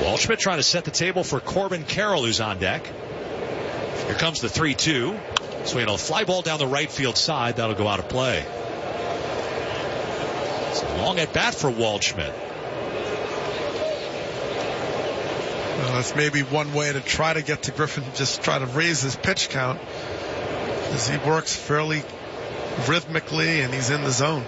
Waldschmidt trying to set the table for Corbin Carroll, who's on deck. Here comes the 3-2. Swinging a fly ball down the right field side. That'll go out of play. It's a long at bat for Waldschmidt. Well, that's maybe one way to try to get to Griffin, just try to raise his pitch count, as he works fairly rhythmically and he's in the zone.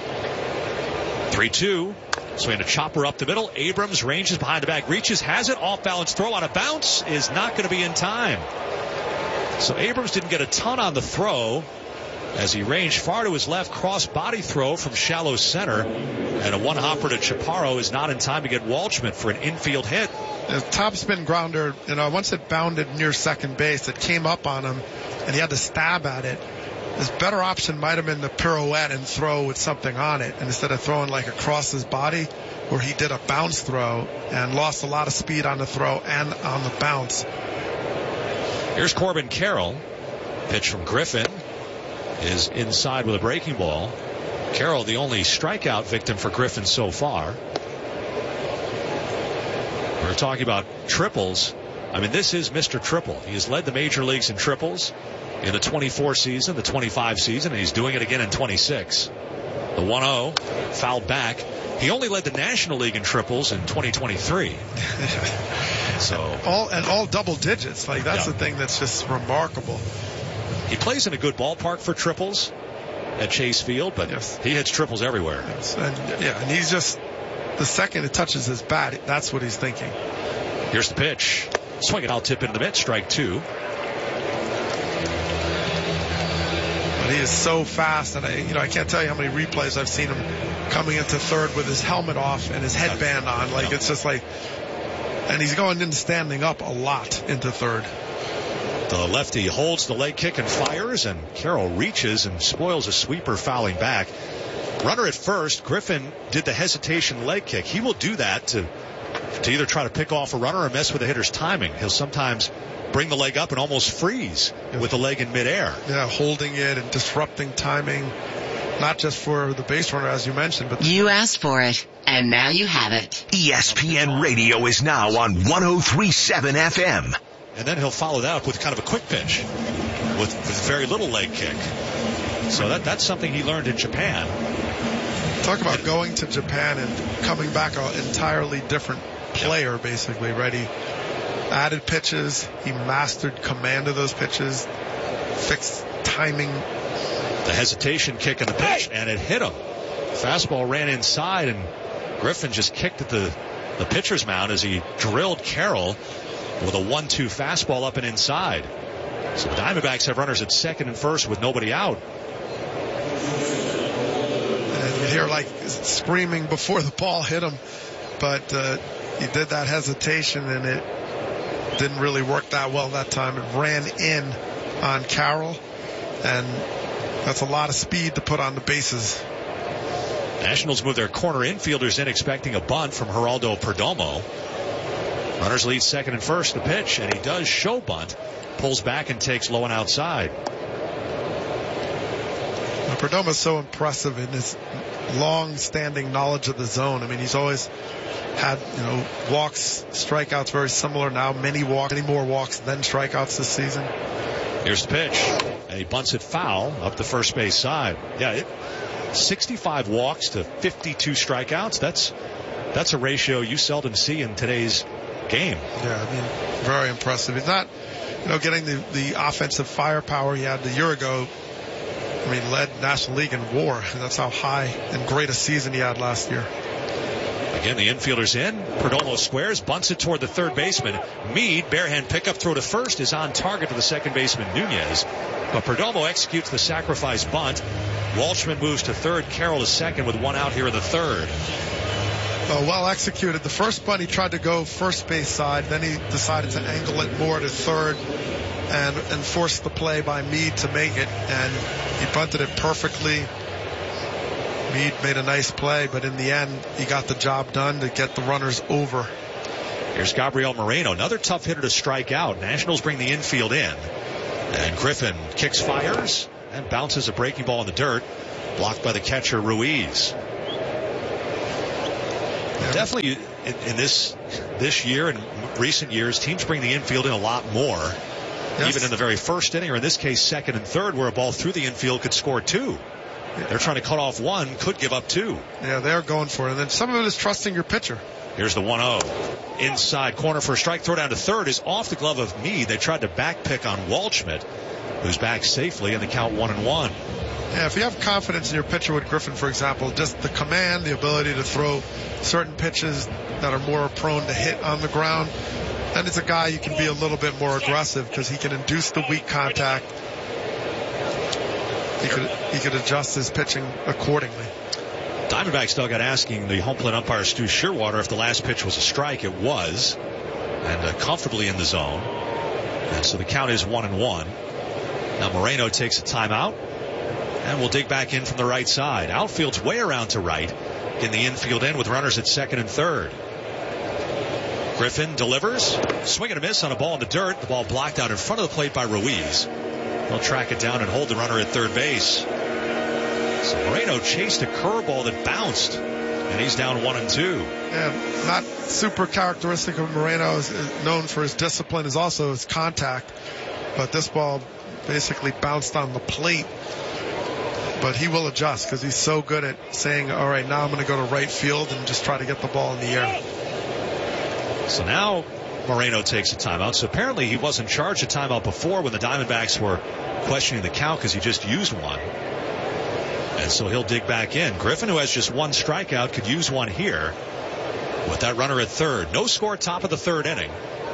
3-2. Swinging a chopper up the middle. Abrams ranges behind the bag, reaches, has it, off balance throw on a bounce, is not going to be in time. So Abrams didn't get a ton on the throw as he ranged far to his left, cross body throw from shallow center, and a one hopper to Chaparro is not in time to get Waldschmidt for an infield hit. A topspin grounder, once it bounded near second base, it came up on him and he had to stab at it. His better option might have been the pirouette and throw with something on it, and instead of throwing like across his body, where he did a bounce throw and lost a lot of speed on the throw and on the bounce. Here's Corbin Carroll. Pitch from Griffin is inside with a breaking ball. Carroll, the only strikeout victim for Griffin so far. We're talking about triples. I mean, this is Mr. Triple. He has led the major leagues in triples in the 24 season, the 25 season, and he's doing it again in 26. The 1-0 fouled back. He only led the National League in triples in 2023. So all double digits. Like, that's the thing that's just remarkable. He plays in a good ballpark for triples at Chase Field, but he hits triples everywhere. Yes. And he's just, the second it touches his bat, that's what he's thinking. Here's the pitch. Swing it out, tip into the mitt, strike two. But he is so fast, and I can't tell you how many replays I've seen him coming into third with his helmet off and his headband on. Like, it's just like, and he's going in standing up a lot into third. The lefty holds the leg kick and fires, and Carroll reaches and spoils a sweeper fouling back. Runner at first. Griffin did the hesitation leg kick. He will do that to either try to pick off a runner or mess with the hitter's timing. He'll sometimes bring the leg up and almost freeze with the leg in midair. Yeah, holding it and disrupting timing, not just for the base runner, as you mentioned, but you asked for it, and now you have it. ESPN Radio is now on 103.7 FM. And then he'll follow that up with kind of a quick pitch with very little leg kick. So that's something he learned in Japan. Talk about going to Japan and coming back an entirely different player, basically, right? He added pitches. He mastered command of those pitches, fixed timing. The hesitation kick in the pitch, and it hit him. Fastball ran inside, and Griffin just kicked at the pitcher's mound as he drilled Carroll with a 1-2 fastball up and inside. So the Diamondbacks have runners at second and first with nobody out. And you hear like screaming before the ball hit him, but he did that hesitation and it didn't really work that well that time. It ran in on Carroll, and that's a lot of speed to put on the bases. Nationals move their corner infielders in, expecting a bunt from Geraldo Perdomo. Runners lead second and first. The pitch, and he does show bunt. Pulls back and takes low and outside. Perdomo's so impressive in his long-standing knowledge of the zone. I mean, he's always had, walks, strikeouts very similar now. Many more walks than strikeouts this season. Here's the pitch, and he bunts it foul up the first base side. 65 walks to 52 strikeouts. That's a ratio you seldom see in today's game. Yeah, I mean, very impressive. He's not, getting the offensive firepower he had a year ago. I mean, led National League in WAR. That's how high and great a season he had last year. Again, the infielders in. Perdomo squares, bunts it toward the third baseman. Meade, barehand pickup throw to first, is on target to the second baseman, Nunez. But Perdomo executes the sacrifice bunt. Waldschmidt moves to third. Carroll to second with one out here in the third. Well executed. The first bunt, he tried to go first base side. Then he decided to angle it more to third and forced the play by Meade to make it. And he bunted it perfectly. Meade made a nice play, but in the end, he got the job done to get the runners over. Here's Gabriel Moreno, another tough hitter to strike out. Nationals bring the infield in. And Griffin kicks, fires, and bounces a breaking ball in the dirt, blocked by the catcher Ruiz. Definitely in this year and recent years, teams bring the infield in a lot more. Yes. Even in the very first inning, or in this case, second and third, where a ball through the infield could score 2. They're trying to cut off 1, could give up 2. Yeah, they're going for it. And then some of it is trusting your pitcher. Here's the 1-0. Inside corner for a strike. Throw down to third is off the glove of Meade. They tried to back pick on Waldschmidt, who's back safely, and the count 1-1. Yeah, if you have confidence in your pitcher with Griffin, for example, just the command, the ability to throw certain pitches that are more prone to hit on the ground, then it's a guy you can be a little bit more aggressive because he can induce the weak contact. He could adjust his pitching accordingly. Diamondbacks dugout asking the home plate umpire Stu Shearwater if the last pitch was a strike. It was, and comfortably in the zone. And so the count is 1-1. Now Moreno takes a timeout, and we'll dig back in from the right side. Outfield's way around to right in the infield end with runners at second and third. Griffin delivers, swing and a miss on a ball in the dirt. The ball blocked out in front of the plate by Ruiz. They'll track it down and hold the runner at third base. So Moreno chased a curveball that bounced, and he's down 1-2. Yeah, not super characteristic of Moreno. Is known for his discipline, is also his contact. But this ball basically bounced on the plate. But he will adjust because he's so good at saying, all right, now I'm going to go to right field and just try to get the ball in the air. So now Moreno takes a timeout. So apparently he wasn't charged a timeout before when the Diamondbacks were questioning the count because he just used one. And so he'll dig back in. Griffin, who has just 1 strikeout, could use one here with that runner at third. No score, top of the third inning.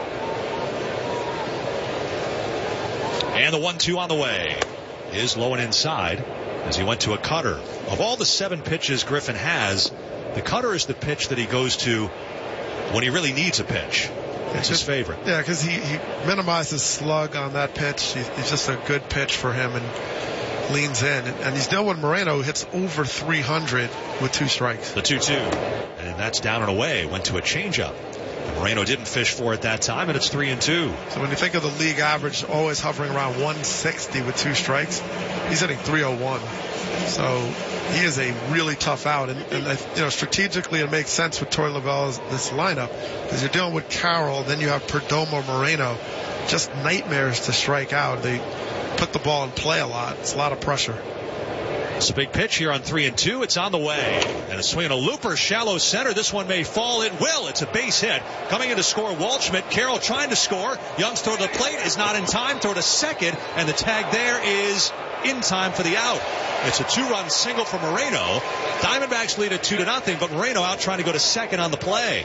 And the 1-2 on the way is low and inside as he went to a cutter. Of all the 7 pitches Griffin has, the cutter is the pitch that he goes to when he really needs a pitch. It's his favorite. Yeah, because he minimizes slug on that pitch. It's just a good pitch for him and leans in. And he's dealing with Moreno, who hits over 300 with 2 strikes. The 2-2. And that's down and away. Went to a changeup. Moreno didn't fish for it that time, and it's 3-2. So when you think of the league average, always hovering around 160 with 2 strikes, he's hitting 301. So he is a really tough out. And strategically it makes sense with Torey Lovullo's this lineup because you're dealing with Carroll, then you have Perdomo, Moreno. Just nightmares to strike out. They put the ball in play a lot. It's a lot of pressure. It's a big pitch here on 3-2. It's on the way. And a swing and a looper, shallow center. This one may fall. It will. It's a base hit. Coming in to score, Waldschmidt. Carroll trying to score. Young's throw to the plate is not in time. Throw to second. And the tag there is in time for the out. It's a 2-run single for Moreno. Diamondbacks lead at 2-0, but Moreno out trying to go to second on the play.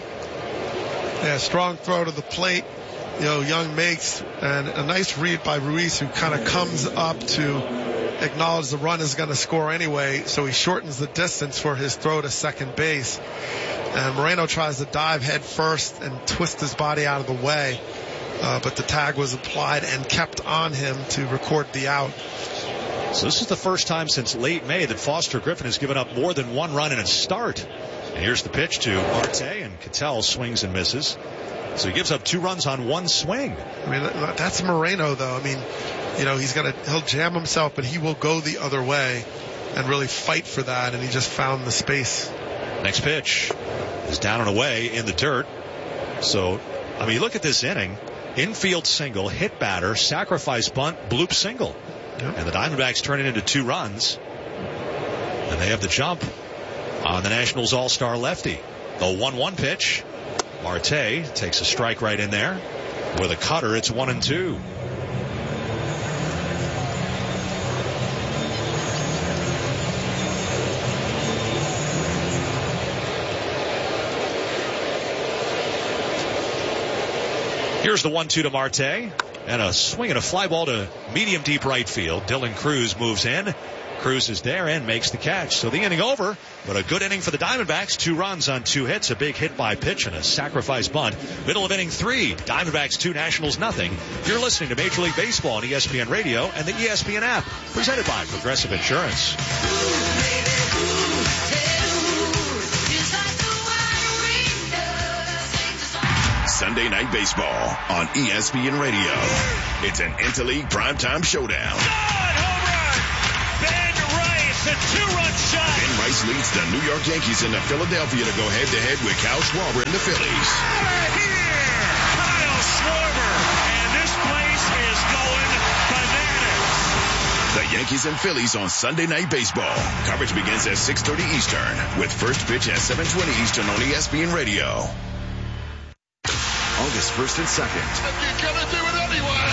Yeah, strong throw to the plate. Young makes, and a nice read by Ruiz, who kind of comes up to acknowledge the run is going to score anyway, so he shortens the distance for his throw to second base. And Moreno tries to dive head first and twist his body out of the way, but the tag was applied and kept on him to record the out. So this is the first time since late May that Foster Griffin has given up more than 1 run in a start. And here's the pitch to Marte, and Cattell swings and misses. So he gives up 2 runs on 1 swing. I mean, that's Moreno, though. I mean, he'll jam himself, but he will go the other way and really fight for that, and he just found the space. Next pitch is down and away in the dirt. So, I mean, look at this inning. Infield single, hit batter, sacrifice bunt, bloop single. Yep. And the Diamondbacks turn it into 2 runs. And they have the jump on the Nationals all-star lefty. The 1-1 pitch. Marte takes a strike right in there. With a cutter, it's 1-2. Here's the 1-2 to Marte. And a swing and a fly ball to medium deep right field. Dylan Cruz moves in. Cruz is there and makes the catch. So the inning over, but a good inning for the Diamondbacks. 2 runs on 2 hits, a big hit by pitch, and a sacrifice bunt. Middle of inning 3, Diamondbacks 2, Nationals nothing. You're listening to Major League Baseball on ESPN Radio and the ESPN app, presented by Progressive Insurance. Sunday Night Baseball on ESPN Radio. It's an Interleague primetime showdown. Home run! Ben Rice It's a two-run shot. Ben Rice leads the New York Yankees into Philadelphia to go head-to-head with Kyle Schwarber and the Phillies. Out of here, Kyle Schwarber. And this place is going bananas. The Yankees and Phillies on Sunday Night Baseball. Coverage begins at 6:30 Eastern with first pitch at 7:20 Eastern on ESPN Radio. August 1st and 2nd. You're gonna do it anyway.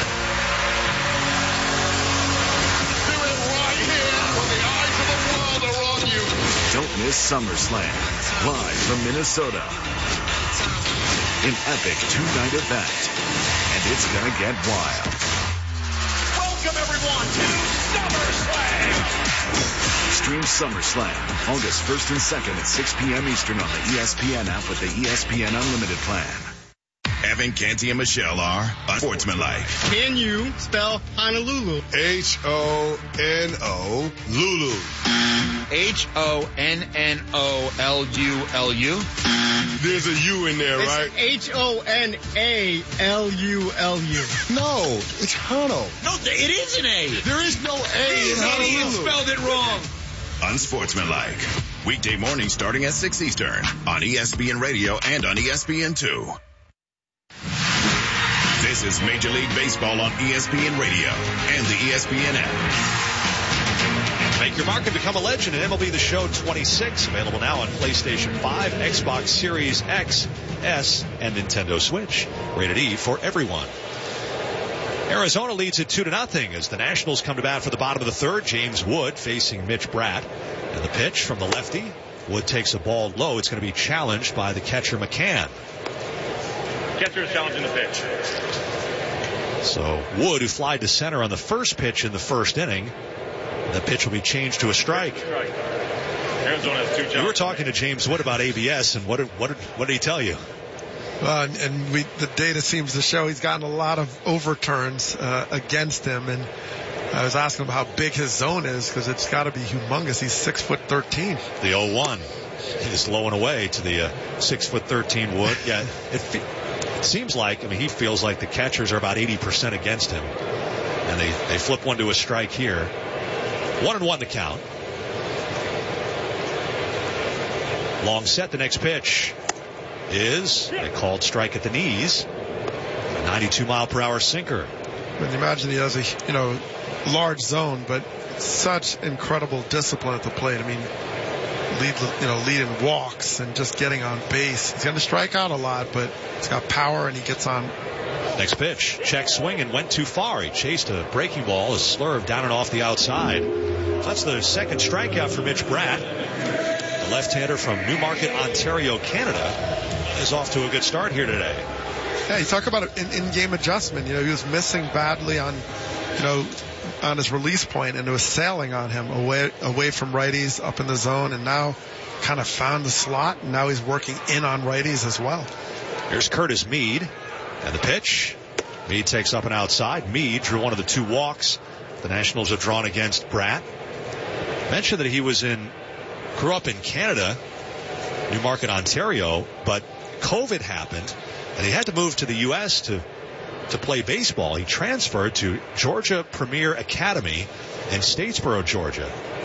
Do it right here when the eyes of the world are on you. Don't miss SummerSlam, live from Minnesota. An epic two-night event, and it's gonna get wild. Welcome, everyone, to SummerSlam. Stream SummerSlam, August 1st and 2nd at 6 p.m. Eastern on the ESPN app with the ESPN Unlimited plan. Evan, Canty, and Michelle are unsportsmanlike. Can you spell Honolulu? H-O-N-O, Lulu. H-O-N-N-O-L-U-L-U? There's a U in there, right? H-O-N-A-L-U-L-U. No, it's Hano. No, it is an A. There is no A in Honolulu. Spelled it wrong. Unsportsmanlike. Weekday mornings starting at 6 Eastern on ESPN Radio and on ESPN2. This is Major League Baseball on ESPN Radio and the ESPN app. Make your mark and become a legend in MLB The Show 26. Available now on PlayStation 5, Xbox Series X, S, and Nintendo Switch. Rated E for everyone. Arizona leads it 2-0 as the Nationals come to bat for the bottom of the third. James Wood facing Mitch Bratt. And the pitch from the lefty. Wood takes a ball low. It's going to be challenged by the catcher McCann. Catcher is challenging the pitch. So Wood, who flied to center on the first pitch in the first inning, the pitch will be changed to a strike. Arizona has two challenges. We were talking to James Wood about ABS, and what did he tell you? The data seems to show he's gotten a lot of overturns against him, and I was asking him how big his zone is because it's got to be humongous. He's 6'13". The 0-1 is low and away to the 6'13" Wood. Yeah, it seems like, he feels like the catchers are about 80% against him. And they flip one to a strike here. 1-1 the count. Long set, the next pitch is a called strike at the knees. A 92-mile-per-hour sinker. When you imagine he has a large zone, but such incredible discipline at the plate. Lead in walks and just getting on base. He's going to strike out a lot, but he's got power and he gets on. Next pitch, check swing and went too far. He chased a breaking ball, a slurve down and off the outside. That's the second strikeout for Mitch Bratt. The left-hander from Newmarket, Ontario, Canada, is off to a good start here today. Yeah, you talk about an in-game adjustment. He was missing badly on his release point, and it was sailing on him away from righties up in the zone, and now kind of found the slot, and now he's working in on righties as well. Here's Curtis Mead, and the pitch. Mead takes up and outside. Mead drew one of the two walks the Nationals have drawn against Bratt. Mentioned that he grew up in Canada, Newmarket, Ontario, but COVID happened, and he had to move to the U.S. to play baseball. He transferred to Georgia Premier Academy in Statesboro, Georgia.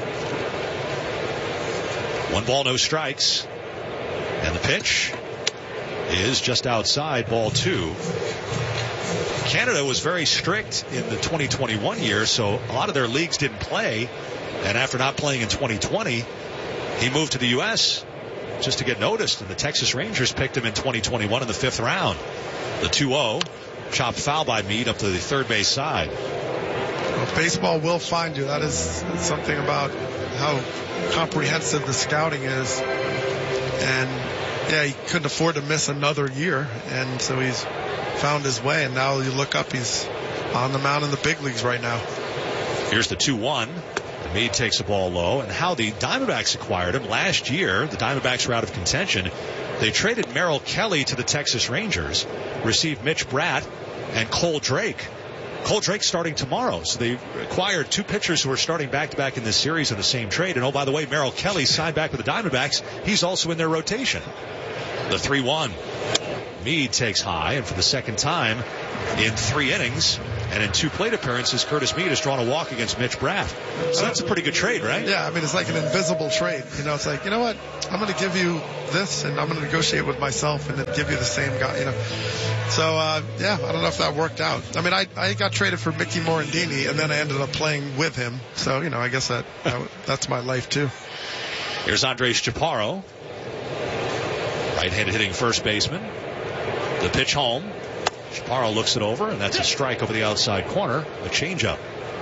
1 ball, no strikes. And the pitch is just outside, ball 2. Canada was very strict in the 2021 year, so a lot of their leagues didn't play. And after not playing in 2020, he moved to the U.S. just to get noticed. And the Texas Rangers picked him in 2021 in the 5th round. The 2-0. Chopped foul by Mead up to the third base side. Well, baseball will find you. That is something about how comprehensive the scouting is. And, he couldn't afford to miss another year. And so he's found his way. And now you look up, he's on the mound in the big leagues right now. Here's the 2-1. And Mead takes the ball low. And how the Diamondbacks acquired him last year, the Diamondbacks were out of contention. They traded Merrill Kelly to the Texas Rangers, received Mitch Bratt and Cole Drake. Cole Drake's starting tomorrow. So they acquired two pitchers who are starting back-to-back in this series in the same trade. And, oh, by the way, Merrill Kelly signed back with the Diamondbacks. He's also in their rotation. The 3-1. Mead takes high, and for the second time in 3 innings, And in 2 plate appearances, Curtis Mead has drawn a walk against Mitch Bratt. So that's a pretty good trade, right? Yeah, I mean, it's like an invisible trade. You know, it's like, you know what? I'm going to give you this, and I'm going to negotiate with myself and then give you the same guy, you know. So, yeah, I don't know if that worked out. I mean, I got traded for Mickey Morandini, and then I ended up playing with him. So, you know, I guess that's my life, too. Here's Andres Chaparro. Right-handed hitting first baseman. The pitch home. Chaparro looks it over, and that's a strike over the outside corner. A changeup.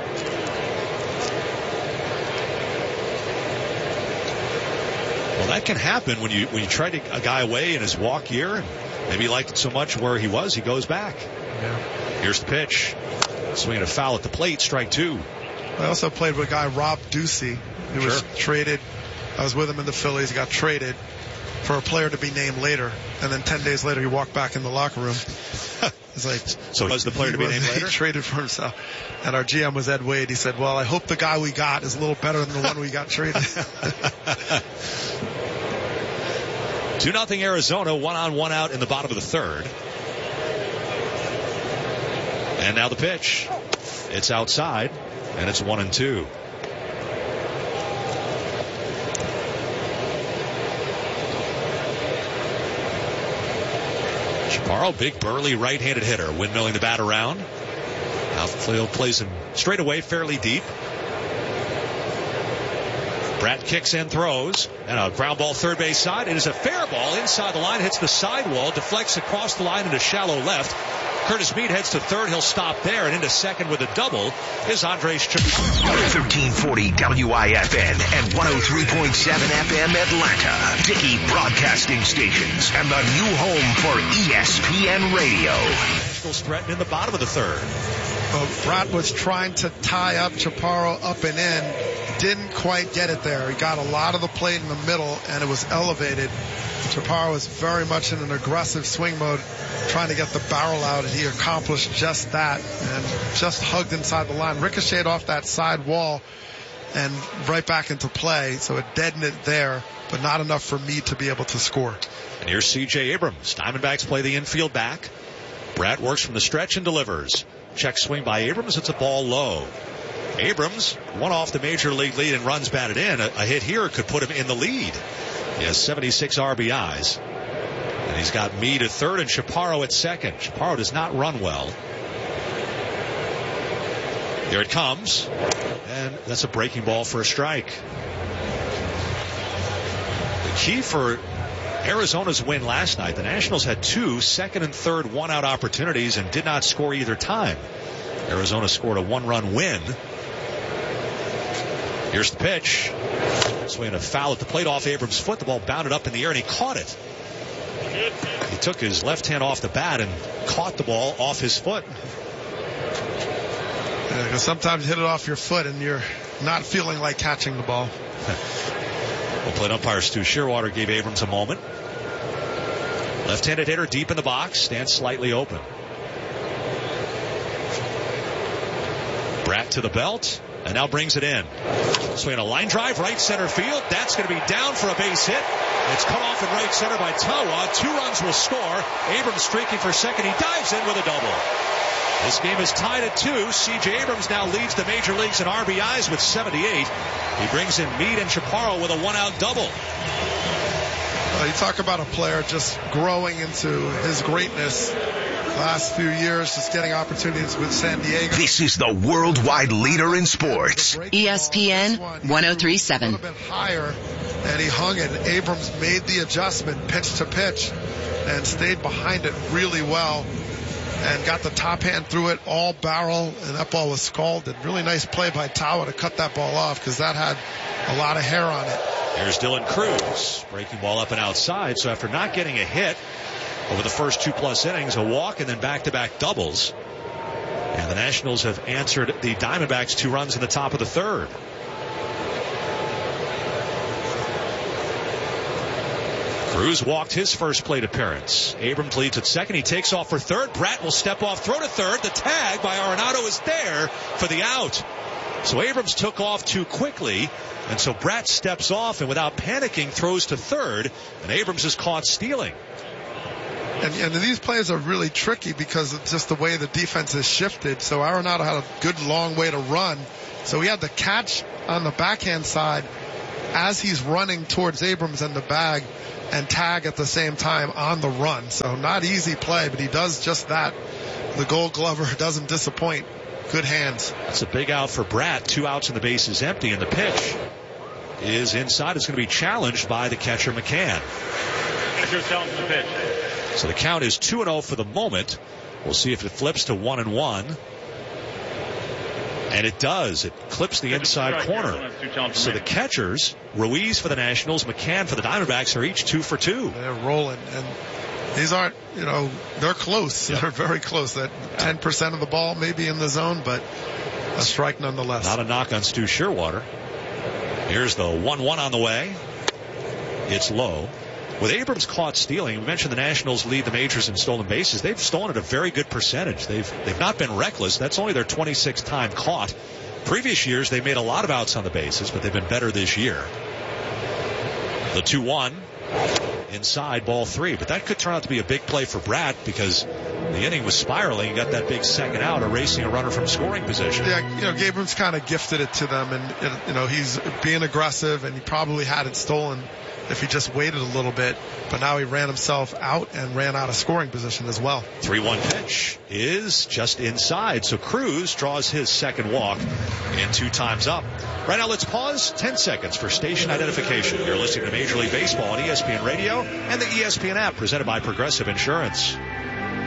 Well, that can happen when you try to a guy away in his walk year, and maybe he liked it so much where he was, he goes back. Yeah. Here's the pitch. Swinging a foul at the plate, strike 2. I also played with a guy, Rob Ducey, who was traded. I was with him in the Phillies. He got traded for a player to be named later, and then 10 days later he walked back in the locker room. It's like, so was the player to be named later? He traded for himself. And our GM was Ed Wade. He said, well, I hope the guy we got is a little better than the one we got traded. 2-0 Arizona, 1 on, 1 out in the bottom of the third. And now the pitch. It's outside, and it's 1-2. Chaparro, big burly right-handed hitter, windmilling the bat around. Outfield plays him straight away, fairly deep. Bratt kicks and throws, and a ground ball third base side. It is a fair ball inside the line, hits the sidewall, deflects across the line into shallow left. Curtis Mead heads to third. He'll stop there, and into second with a double is Andres Chaparro. 1340 WIFN and 103.7 FM Atlanta. Dickey Broadcasting Stations and the new home for ESPN Radio. Nationals threatened in the bottom of the third. Well, Bratt was trying to tie up Chaparro up and in. Didn't quite get it there. He got a lot of the plate in the middle, and it was elevated. Chaparro was very much in an aggressive swing mode, trying to get the barrel out, and he accomplished just that and just hugged inside the line. Ricocheted off that side wall and right back into play, so it deadened it there, but not enough for me to be able to score. And here's C.J. Abrams. Diamondbacks play the infield back. Bratt works from the stretch and delivers. Check swing by Abrams. It's a ball low. Abrams, one off the major league lead and runs batted in. A hit here could put him in the lead. He has 76 RBIs. And he's got Mead at third and Chaparro at second. Chaparro does not run well. Here it comes. And that's a breaking ball for a strike. The key for Arizona's win last night, the Nationals had 2 second and third one-out opportunities and did not score either time. Arizona scored a 1-run win. Here's the pitch. Swinging a foul at the plate off Abrams' foot. The ball bounded up in the air, and he caught it. He took his left hand off the bat and caught the ball off his foot. Yeah, because sometimes you hit it off your foot, and you're not feeling like catching the ball. Well, plate umpire Stu Shearwater gave Abrams a moment. Left-handed hitter deep in the box, stands slightly open. Bratt to the belt, and now brings it in. Swinging a line drive, right center field. That's going to be down for a base hit. It's cut off in right center by Tawa. 2 runs will score. Abrams streaking for second. He dives in with a double. This game is tied at 2. C.J. Abrams now leads the major leagues in RBIs with 78. He brings in Mead and Chaparro with a one-out double. You talk about a player just growing into his greatness last few years, just getting opportunities with San Diego. This is the worldwide leader in sports. ESPN 103.7. A little bit higher, and he hung it. Abrams made the adjustment pitch to pitch and stayed behind it really well and got the top hand through it, all barrel, and that ball was scalded. Really nice play by Tawa to cut that ball off because that had a lot of hair on it. Here's Dylan Cruz, breaking ball up and outside. So after not getting a hit over the first 2+ innings, a walk and then back-to-back doubles. And the Nationals have answered the Diamondbacks 2 runs in the top of the third. Cruz walked his first plate appearance. Abrams leads at second. He takes off for third. Bratt will step off, throw to third. The tag by Arenado is there for the out. So Abrams took off too quickly, and so Bratt steps off and without panicking throws to third, and Abrams is caught stealing. And these plays are really tricky because of just the way the defense has shifted. So Arenado had a good long way to run. So he had the catch on the backhand side as he's running towards Abrams and the bag, and tag at the same time on the run. So not easy play, but he does just that. The Gold Glover doesn't disappoint. Good hands. That's a big out for Bratt. 2 outs and the base is empty, and the pitch is inside. It's going to be challenged by the catcher, McCann. Catcher's challenging the pitch. So the count is 2-0 for the moment. We'll see if it flips to 1-1. And it does. It clips the inside corner. So the catchers, Ruiz for the Nationals, McCann for the Diamondbacks, are each 2 for 2. They're rolling. And these aren't, they're close. Yep. They're very close. That 10% of the ball may be in the zone, but a strike nonetheless. Not a knock on Stu Shearwater. Here's the 1-1 on the way. It's low. With Abrams caught stealing, we mentioned the Nationals lead the majors in stolen bases. They've stolen at a very good percentage. They've not been reckless. That's only their 26th time caught. Previous years, they made a lot of outs on the bases, but they've been better this year. The 2-1 inside, ball 3. But that could turn out to be a big play for Bratt because the inning was spiraling. You got that big second out, erasing a runner from scoring position. Yeah, Abrams kind of gifted it to them, and he's being aggressive, and he probably had it stolen if he just waited a little bit, but now he ran himself out and ran out of scoring position as well. 3-1 pitch is just inside, so Cruz draws his second walk in 2 times up. Right now, let's pause 10 seconds for station identification. You're listening to Major League Baseball on ESPN Radio and the ESPN app, presented by Progressive Insurance.